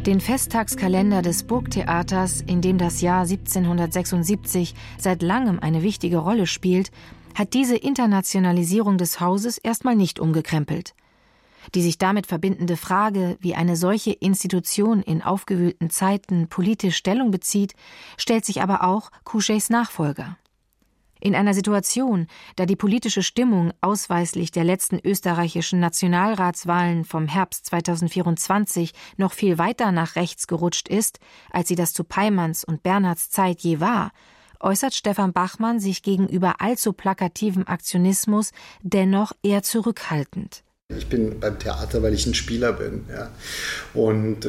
Den Festtagskalender des Burgtheaters, in dem das Jahr 1776 seit langem eine wichtige Rolle spielt, hat diese Internationalisierung des Hauses erstmal nicht umgekrempelt. Die sich damit verbindende Frage, wie eine solche Institution in aufgewühlten Zeiten politisch Stellung bezieht, stellt sich aber auch Couchets Nachfolger. In einer Situation, da die politische Stimmung ausweislich der letzten österreichischen Nationalratswahlen vom Herbst 2024 noch viel weiter nach rechts gerutscht ist, als sie das zu Peimanns und Bernhards Zeit je war, äußert Stefan Bachmann sich gegenüber allzu plakativem Aktionismus dennoch eher zurückhaltend. Ich bin beim Theater, weil ich ein Spieler bin. Ja. Und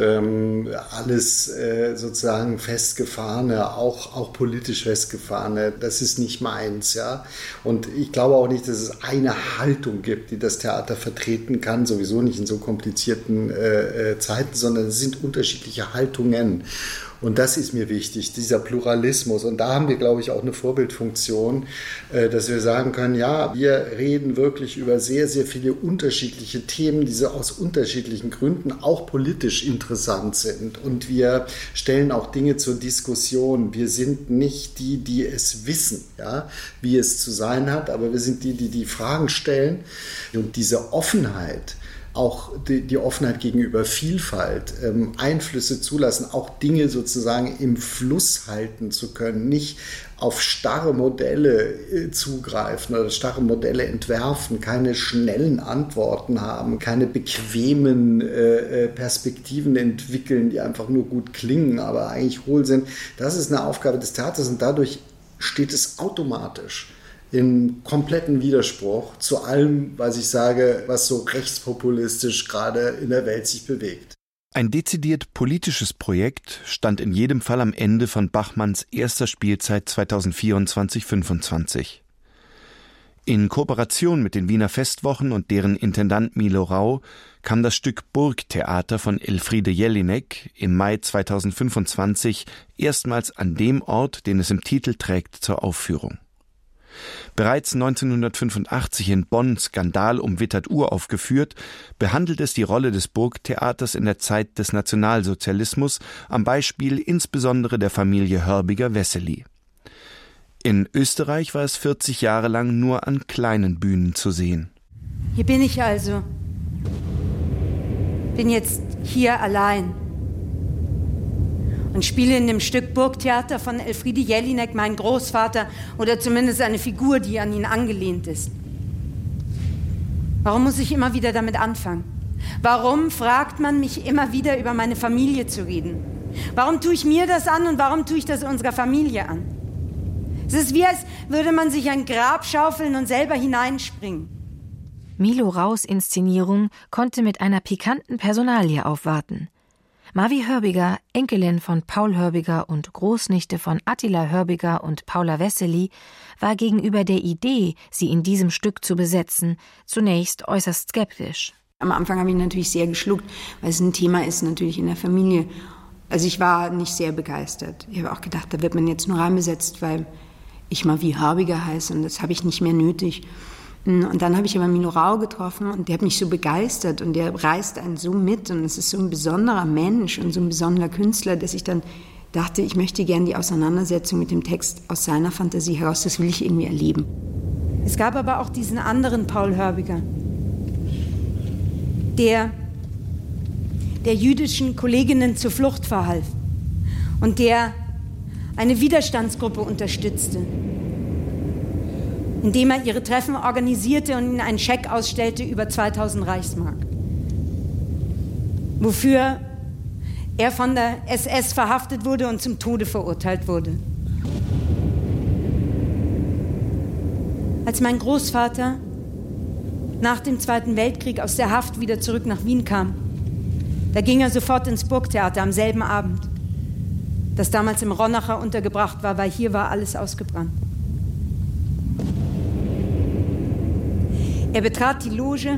alles sozusagen Festgefahrene, auch politisch Festgefahrene, das ist nicht meins. Ja. Und ich glaube auch nicht, dass es eine Haltung gibt, die das Theater vertreten kann, sowieso nicht in so komplizierten Zeiten, sondern es sind unterschiedliche Haltungen. Und das ist mir wichtig, dieser Pluralismus. Und da haben wir, glaube ich, auch eine Vorbildfunktion, dass wir sagen können, ja, wir reden wirklich über sehr, sehr viele unterschiedliche Themen, die so aus unterschiedlichen Gründen auch politisch interessant sind. Und wir stellen auch Dinge zur Diskussion. Wir sind nicht die, die es wissen, ja, wie es zu sein hat, aber wir sind die, die die Fragen stellen. Und diese Offenheit, auch die Offenheit gegenüber Vielfalt, Einflüsse zulassen, auch Dinge sozusagen im Fluss halten zu können, nicht auf starre Modelle zugreifen oder starre Modelle entwerfen, keine schnellen Antworten haben, keine bequemen Perspektiven entwickeln, die einfach nur gut klingen, aber eigentlich hohl sind. Das ist eine Aufgabe des Theaters und dadurch steht es automatisch im kompletten Widerspruch zu allem, was ich sage, was so rechtspopulistisch gerade in der Welt sich bewegt. Ein dezidiert politisches Projekt stand in jedem Fall am Ende von Bachmanns erster Spielzeit 2024/25. In Kooperation mit den Wiener Festwochen und deren Intendant Milo Rau kam das Stück Burgtheater von Elfriede Jelinek im Mai 2025 erstmals an dem Ort, den es im Titel trägt, zur Aufführung. Bereits 1985 in Bonn Skandal um Wittert uraufgeführt, behandelt es die Rolle des Burgtheaters in der Zeit des Nationalsozialismus am Beispiel insbesondere der Familie Hörbiger-Wessely. In Österreich war es 40 Jahre lang nur an kleinen Bühnen zu sehen. Hier bin ich also. Bin jetzt hier allein. Und spiele in dem Stück Burgtheater von Elfriede Jelinek meinen Großvater oder zumindest eine Figur, die an ihn angelehnt ist. Warum muss ich immer wieder damit anfangen? Warum fragt man mich immer wieder, über meine Familie zu reden? Warum tue ich mir das an und warum tue ich das unserer Familie an? Es ist wie, als würde man sich ein Grab schaufeln und selber hineinspringen. Milo Raus Inszenierung konnte mit einer pikanten Personalie aufwarten. Mavi Hörbiger, Enkelin von Paul Hörbiger und Großnichte von Attila Hörbiger und Paula Wessely, war gegenüber der Idee, sie in diesem Stück zu besetzen, zunächst äußerst skeptisch. Am Anfang habe ich natürlich sehr geschluckt, weil es ein Thema ist natürlich in der Familie. Also ich war nicht sehr begeistert. Ich habe auch gedacht, da wird man jetzt nur reinbesetzt, weil ich Mavi Hörbiger heiße und das habe ich nicht mehr nötig. Und dann habe ich aber Milo Rau getroffen und der hat mich so begeistert und der reißt einen so mit und es ist so ein besonderer Mensch und so ein besonderer Künstler, dass ich dann dachte, ich möchte gerne die Auseinandersetzung mit dem Text aus seiner Fantasie heraus, das will ich irgendwie erleben. Es gab aber auch diesen anderen Paul Hörbiger, der jüdischen Kolleginnen zur Flucht verhalf und der eine Widerstandsgruppe unterstützte, indem er ihre Treffen organisierte und ihnen einen Scheck ausstellte über 2000 Reichsmark. Wofür er von der SS verhaftet wurde und zum Tode verurteilt wurde. Als mein Großvater nach dem Zweiten Weltkrieg aus der Haft wieder zurück nach Wien kam, da ging er sofort ins Burgtheater am selben Abend, das damals im Ronacher untergebracht war, weil hier war alles ausgebrannt. Er betrat die Loge,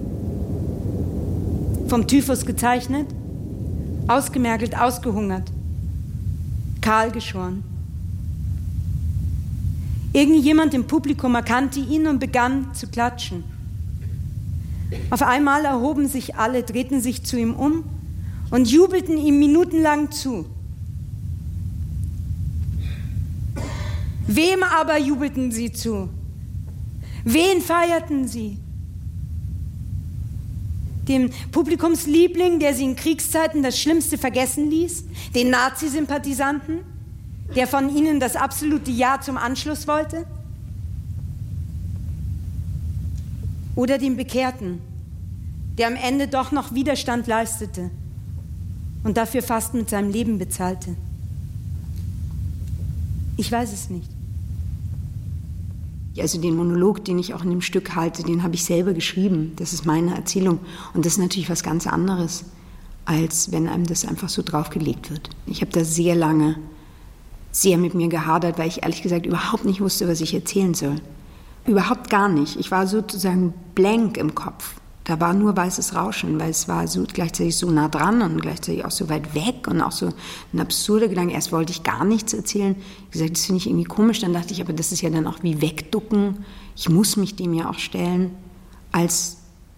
vom Typhus gezeichnet, ausgemergelt, ausgehungert, kahl geschoren. Irgendjemand im Publikum erkannte ihn und begann zu klatschen. Auf einmal erhoben sich alle, drehten sich zu ihm um und jubelten ihm minutenlang zu. Wem aber jubelten sie zu? Wen feierten sie? Dem Publikumsliebling, der sie in Kriegszeiten das Schlimmste vergessen ließ? Den Nazi-Sympathisanten, der von ihnen das absolute Ja zum Anschluss wollte? Oder dem Bekehrten, der am Ende doch noch Widerstand leistete und dafür fast mit seinem Leben bezahlte? Ich weiß es nicht. Also den Monolog, den ich auch in dem Stück halte, den habe ich selber geschrieben. Das ist meine Erzählung. Und das ist natürlich was ganz anderes, als wenn einem das einfach so draufgelegt wird. Ich habe da sehr lange, sehr mit mir gehadert, weil ich ehrlich gesagt überhaupt nicht wusste, was ich erzählen soll. Überhaupt gar nicht. Ich war sozusagen blank im Kopf. Da war nur weißes Rauschen, weil es war so gleichzeitig so nah dran und gleichzeitig auch so weit weg und auch so ein absurder Gedanke. Erst wollte ich gar nichts erzählen. Ich gesagt, das finde ich irgendwie komisch. Dann dachte ich, aber das ist ja dann auch wie wegducken. Ich muss mich dem ja auch stellen, als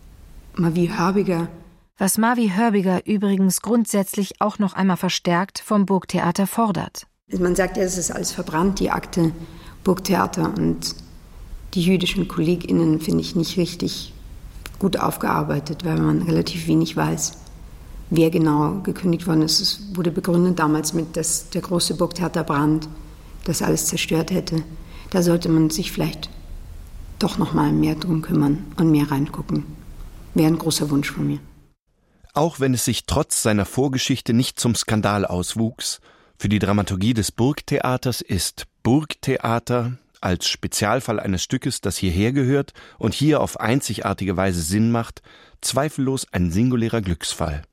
Mavi Hörbiger. Was Mavi Hörbiger übrigens grundsätzlich auch noch einmal verstärkt vom Burgtheater fordert. Man sagt ja, es ist alles verbrannt, die Akte Burgtheater, und die jüdischen KollegInnen finde ich nicht richtig gut aufgearbeitet, weil man relativ wenig weiß, wer genau gekündigt worden ist. Es wurde begründet damals mit, dass der große Burgtheaterbrand das alles zerstört hätte. Da sollte man sich vielleicht doch noch mal mehr drum kümmern und mehr reingucken. Wäre ein großer Wunsch von mir. Auch wenn es sich trotz seiner Vorgeschichte nicht zum Skandal auswuchs, für die Dramaturgie des Burgtheaters ist Burgtheater als Spezialfall eines Stückes, das hierher gehört und hier auf einzigartige Weise Sinn macht, zweifellos ein singulärer Glücksfall.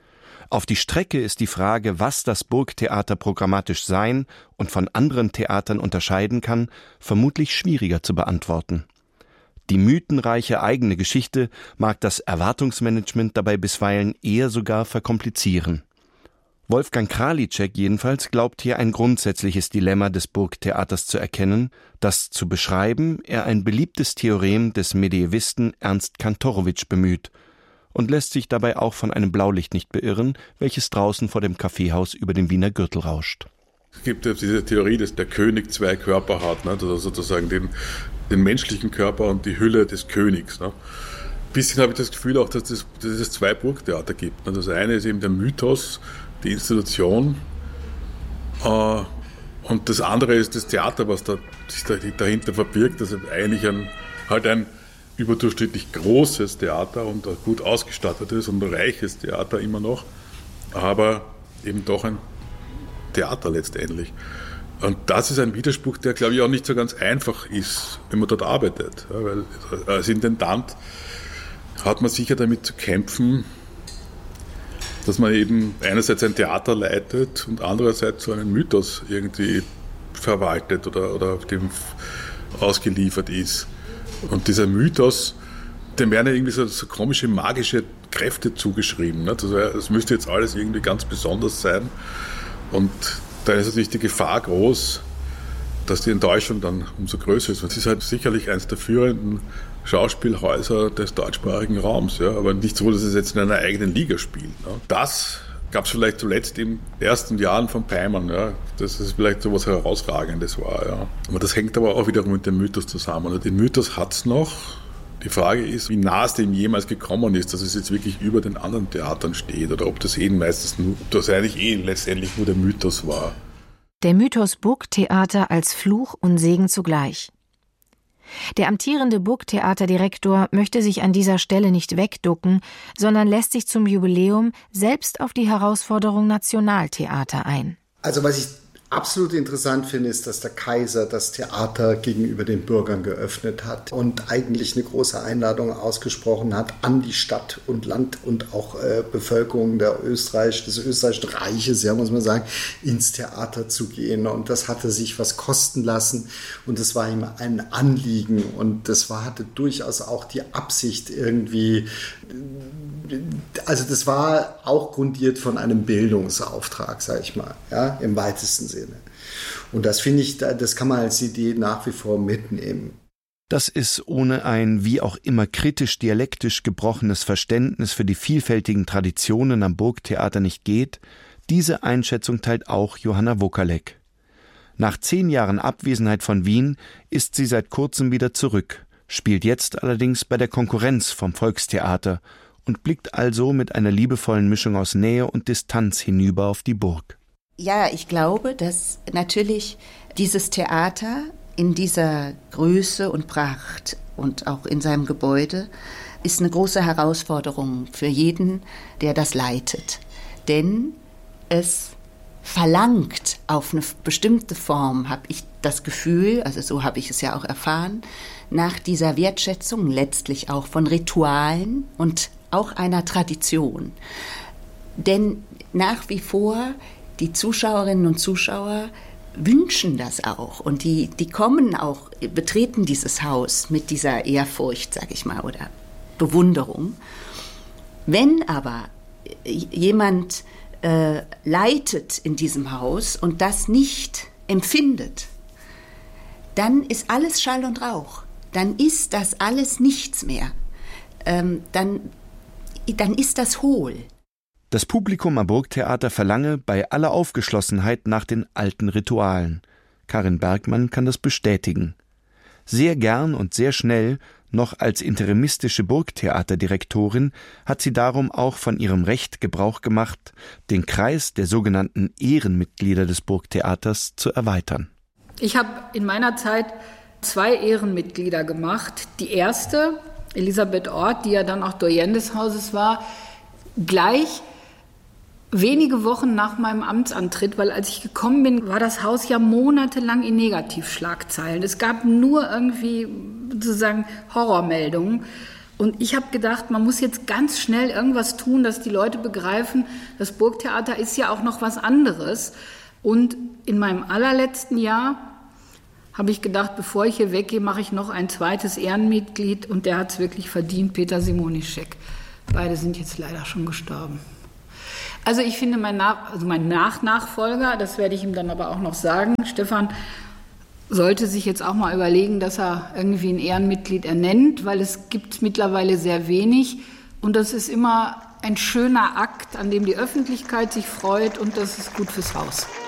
Auf die Strecke ist die Frage, was das Burgtheater programmatisch sein und von anderen Theatern unterscheiden kann, vermutlich schwieriger zu beantworten. Die mythenreiche eigene Geschichte mag das Erwartungsmanagement dabei bisweilen eher sogar verkomplizieren. Wolfgang Kralitschek jedenfalls glaubt hier ein grundsätzliches Dilemma des Burgtheaters zu erkennen, das zu beschreiben er ein beliebtes Theorem des Mediävisten Ernst Kantorowicz bemüht und lässt sich dabei auch von einem Blaulicht nicht beirren, welches draußen vor dem Kaffeehaus über dem Wiener Gürtel rauscht. Es gibt ja diese Theorie, dass der König zwei Körper hat, ne? Also sozusagen den menschlichen Körper und die Hülle des Königs. Ne? Ein bisschen habe ich das Gefühl auch, dass es zwei Burgtheater gibt. Ne? Das eine ist eben der Mythos, die Institution, und das andere ist das Theater, was sich dahinter verbirgt. Das ist eigentlich ein überdurchschnittlich großes Theater und ein gut ausgestattetes und ein reiches Theater immer noch, aber eben doch ein Theater letztendlich. Und das ist ein Widerspruch, der, glaube ich, auch nicht so ganz einfach ist, wenn man dort arbeitet. Ja, weil als Intendant hat man sicher damit zu kämpfen, dass man eben einerseits ein Theater leitet und andererseits so einen Mythos irgendwie verwaltet oder dem ausgeliefert ist. Und dieser Mythos, dem werden ja irgendwie so komische magische Kräfte zugeschrieben. Ne? Das müsste jetzt alles irgendwie ganz besonders sein. Und da ist natürlich die Gefahr groß, dass die Enttäuschung dann umso größer ist. Und es ist halt sicherlich eines der führenden Schauspielhäuser des deutschsprachigen Raums, ja, aber nicht so, dass es jetzt in einer eigenen Liga spielt. Ne. Das gab es vielleicht zuletzt in den ersten Jahren von Peimann, ja, dass es vielleicht so was Herausragendes war. Ja. Aber das hängt aber auch wiederum mit dem Mythos zusammen. Und den Mythos hat es noch. Die Frage ist, wie nah es dem jemals gekommen ist, dass es jetzt wirklich über den anderen Theatern steht oder ob das eigentlich letztendlich nur der Mythos war. Der Mythos Burgtheater als Fluch und Segen zugleich. Der amtierende Burgtheaterdirektor möchte sich an dieser Stelle nicht wegducken, sondern lässt sich zum Jubiläum selbst auf die Herausforderung Nationaltheater ein. Also was ich absolut interessant finde, ist, dass der Kaiser das Theater gegenüber den Bürgern geöffnet hat und eigentlich eine große Einladung ausgesprochen hat an die Stadt und Land und auch Bevölkerung des österreichischen Reiches, ja, muss man sagen, ins Theater zu gehen. Und das hatte sich was kosten lassen und das war ihm ein Anliegen und hatte durchaus auch die Absicht irgendwie, also das war auch grundiert von einem Bildungsauftrag, sage ich mal, ja, im weitesten Sinne. Und das finde ich, das kann man als Idee nach wie vor mitnehmen. Dass es ohne ein wie auch immer kritisch-dialektisch gebrochenes Verständnis für die vielfältigen Traditionen am Burgtheater nicht geht, diese Einschätzung teilt auch Johanna Wokalek. Nach 10 Jahren Abwesenheit von Wien ist sie seit kurzem wieder zurück, spielt jetzt allerdings bei der Konkurrenz vom Volkstheater und blickt also mit einer liebevollen Mischung aus Nähe und Distanz hinüber auf die Burg. Ja, ich glaube, dass natürlich dieses Theater in dieser Größe und Pracht und auch in seinem Gebäude ist eine große Herausforderung für jeden, der das leitet. Denn es verlangt auf eine bestimmte Form, habe ich das Gefühl, also so habe ich es ja auch erfahren, nach dieser Wertschätzung letztlich auch von Ritualen und auch einer Tradition. Denn nach wie vor die Zuschauerinnen und Zuschauer wünschen das auch und die kommen auch, betreten dieses Haus mit dieser Ehrfurcht, sag ich mal, oder Bewunderung. Wenn aber jemand leitet in diesem Haus und das nicht empfindet, dann ist alles Schall und Rauch. Dann ist das alles nichts mehr. Dann ist das hohl. Das Publikum am Burgtheater verlange bei aller Aufgeschlossenheit nach den alten Ritualen. Karin Bergmann kann das bestätigen. Sehr gern und sehr schnell, noch als interimistische Burgtheaterdirektorin, hat sie darum auch von ihrem Recht Gebrauch gemacht, den Kreis der sogenannten Ehrenmitglieder des Burgtheaters zu erweitern. Ich habe in meiner Zeit 2 Ehrenmitglieder gemacht. Die erste, Elisabeth Orth, die ja dann auch Doyenne des Hauses war, gleich wenige Wochen nach meinem Amtsantritt, weil als ich gekommen bin, war das Haus ja monatelang in Negativschlagzeilen. Es gab nur irgendwie sozusagen Horrormeldungen. Und ich habe gedacht, man muss jetzt ganz schnell irgendwas tun, dass die Leute begreifen, das Burgtheater ist ja auch noch was anderes. Und in meinem allerletzten Jahr habe ich gedacht, bevor ich hier weggehe, mache ich noch ein zweites Ehrenmitglied. Und der hat es wirklich verdient, Peter Simonischek. Beide sind jetzt leider schon gestorben. Also ich finde, mein Nachfolger, das werde ich ihm dann aber auch noch sagen, Stefan sollte sich jetzt auch mal überlegen, dass er irgendwie ein Ehrenmitglied ernennt, weil es gibt mittlerweile sehr wenig und das ist immer ein schöner Akt, an dem die Öffentlichkeit sich freut und das ist gut fürs Haus.